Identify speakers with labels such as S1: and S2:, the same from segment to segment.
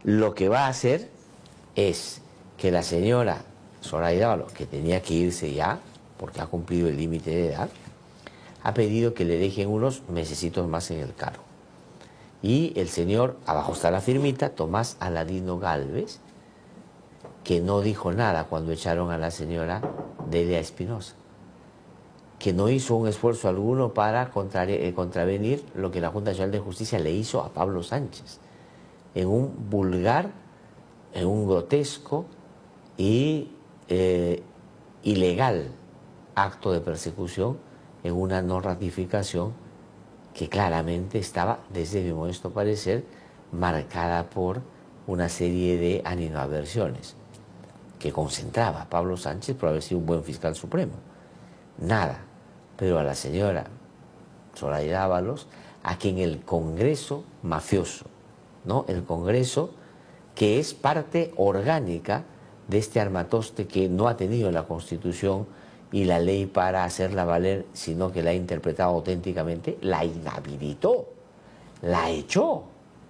S1: lo que va a hacer es que la señora Zoraida Ábalos, que tenía que irse ya, porque ha cumplido el límite de edad, ha pedido que le dejen unos mesecitos más en el cargo. Y el señor, abajo está la firmita, Tomás Aladino Gálvez, que no dijo nada cuando echaron a la señora Delia Espinosa, que no hizo un esfuerzo alguno para contravenir lo que la Junta Nacional de Justicia le hizo a Pablo Sánchez, en un vulgar, en un grotesco y ilegal acto de persecución, en una no ratificación que claramente estaba, desde mi modesto parecer, marcada por una serie de animadversiones que concentraba a Pablo Sánchez por haber sido un buen fiscal supremo. Nada, pero a la señora Zoraida Ábalos, a quien el Congreso mafioso, ¿no? El Congreso que es parte orgánica de este armatoste que no ha tenido la Constitución y la ley para hacerla valer, sino que la ha interpretado auténticamente, la inhabilitó, la echó,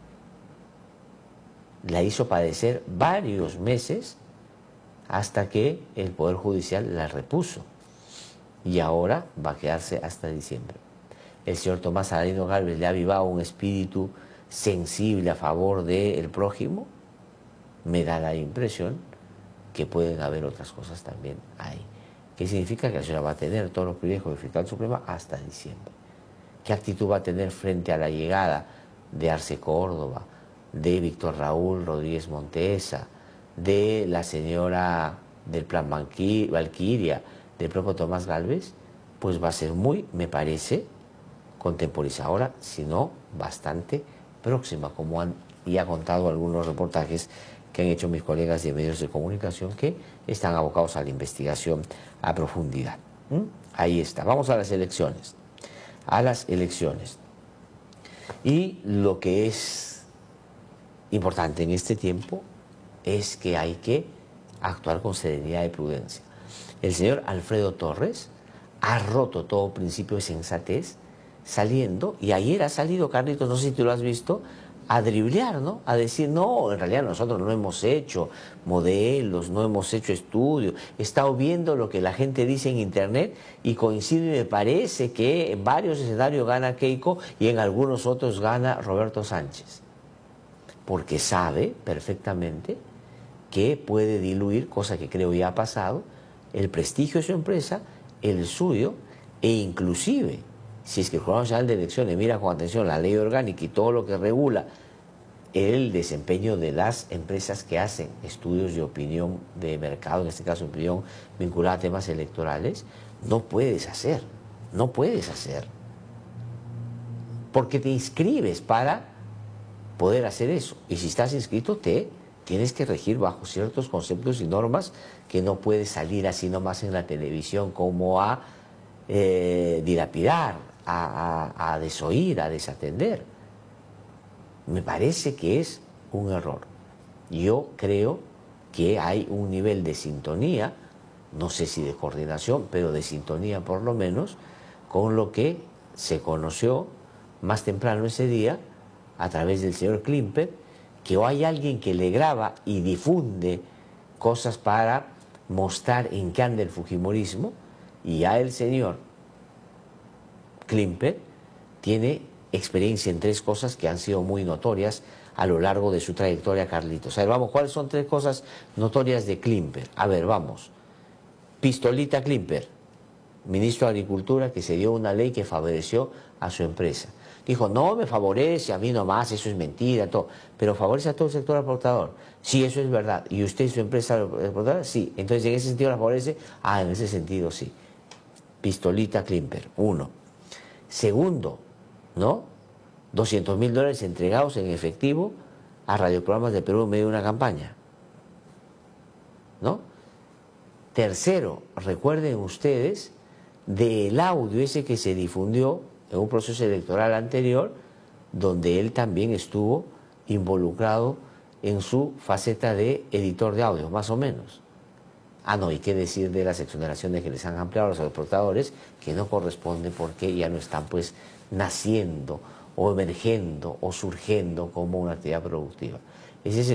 S1: la hizo padecer varios meses hasta que el Poder Judicial la repuso. Y ahora va a quedarse hasta diciembre. El señor Tomás Aladino Gálvez le ha avivado un espíritu sensible a favor del prójimo. Me da la impresión que pueden haber otras cosas también ahí. ¿Qué significa? Que la señora va a tener todos los privilegios de fiscal suprema hasta diciembre. ¿Qué actitud va a tener frente a la llegada de Arce Córdoba, de Víctor Raúl Rodríguez Montesa, de la señora del Plan Valquiria, del propio Tomás Gálvez? Pues va a ser muy, me parece, contemporizadora, sino bastante próxima, como han ya contado algunos reportajes que han hecho mis colegas de medios de comunicación que están abocados a la investigación a profundidad. Ahí está. Vamos a las elecciones. A las elecciones. Y lo que es importante en este tiempo es que hay que actuar con serenidad y prudencia. El señor Alfredo Torres ha roto todo principio de sensatez saliendo, y ayer ha salido, Carlitos, no sé si tú lo has visto, a driblear, ¿no? A decir, no, en realidad nosotros no hemos hecho modelos, no hemos hecho estudios, he estado viendo lo que la gente dice en internet y coincide, me parece, que en varios escenarios gana Keiko y en algunos otros gana Roberto Sánchez. Porque sabe perfectamente que puede diluir, cosa que creo ya ha pasado, el prestigio de su empresa, el suyo, e inclusive, si es que el Jurado Nacional de Elecciones mira con atención la ley orgánica y todo lo que regula el desempeño de las empresas que hacen estudios de opinión de mercado, en este caso opinión vinculada a temas electorales, no puedes hacer, porque te inscribes para poder hacer eso, y si estás inscrito tienes que regir bajo ciertos conceptos y normas que no puedes salir así nomás en la televisión como a dilapidar, a desoír, a desatender. Me parece que es un error. Yo creo que hay un nivel de sintonía, no sé si de coordinación, pero de sintonía por lo menos, con lo que se conoció más temprano ese día a través del señor Klimper, que hay alguien que le graba y difunde cosas para mostrar en qué anda el fujimorismo, y ya el señor Klimper tiene experiencia en tres cosas que han sido muy notorias a lo largo de su trayectoria, Carlitos. A ver, vamos, ¿cuáles son tres cosas notorias de Klimper? A ver, vamos. Pistolita Klimper, ministro de Agricultura, que se dio una ley que favoreció a su empresa. Dijo, no me favorece, a mí nomás, eso es mentira, todo. Pero favorece a todo el sector aportador. Sí, eso es verdad. ¿Y usted y su empresa aportadora? Sí. Entonces, ¿en ese sentido la favorece? Ah, en ese sentido sí. Pistolita Klimper, uno. Segundo, ¿no? $200.000 entregados en efectivo a radioprogramas de Perú en medio de una campaña, ¿no? Tercero, recuerden ustedes del audio ese que se difundió en un proceso electoral anterior, donde él también estuvo involucrado en su faceta de editor de audio, más o menos. Ah, no, y qué decir de las exoneraciones que les han ampliado a los aportadores, que no corresponde porque ya no están pues naciendo o emergiendo o surgiendo como una actividad productiva. Ese es